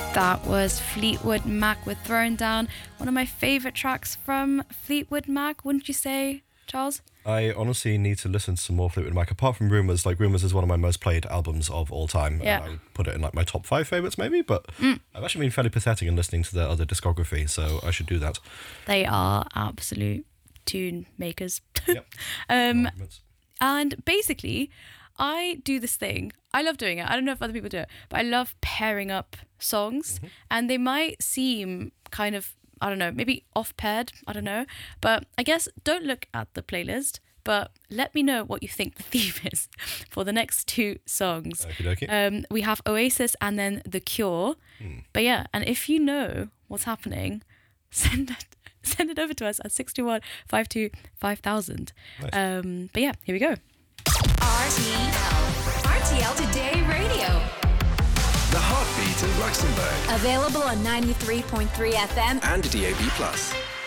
That was Fleetwood Mac with Thrown Down, one of my favourite tracks from Fleetwood Mac, wouldn't you say, Charles? I honestly need to listen to some more Fleetwood Mac. Apart from Rumours, like Rumours is one of my most played albums of all time. Yeah. And I would put it in like my top 5 favourites maybe, but I've actually been fairly pathetic in listening to their other discography, so I should do that. They are absolute tune makers. Yep. And basically, I do this thing. I love doing it. I don't know if other people do it, but I love pairing up songs. Mm-hmm. And they might seem kind of, I don't know, maybe off-paired, I don't know. But I guess don't look at the playlist, but let me know what you think the theme is for the next 2 songs. Okey-dokey. We have Oasis and then The Cure. But yeah, and if you know what's happening, send it over to us at 621 52 5000. Nice. But yeah, here we go. RTL Today Radio. The heartbeat of Luxembourg. Available on 93.3 FM and DAB+.